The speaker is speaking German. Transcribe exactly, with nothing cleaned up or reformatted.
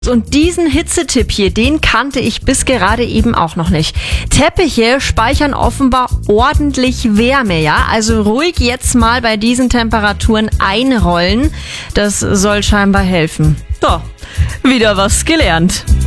Und diesen Hitzetipp hier, den kannte ich bis gerade eben auch noch nicht. Teppiche speichern offenbar ordentlich Wärme, ja? Also ruhig jetzt mal bei diesen Temperaturen einrollen. Das soll scheinbar helfen. So, wieder was gelernt.